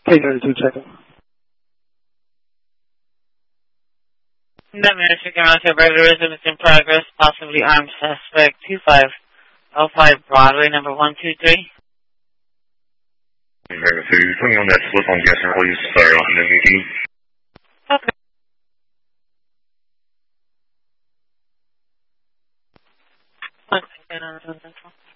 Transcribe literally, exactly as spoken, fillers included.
K thirty-two checking. That Michigan Mountain burglary is in progress, possibly armed suspect two five oh five Broadway, number one two three. Number two, put me on that slip on guessing, please. Sorry, on the meeting. Okay. One second on the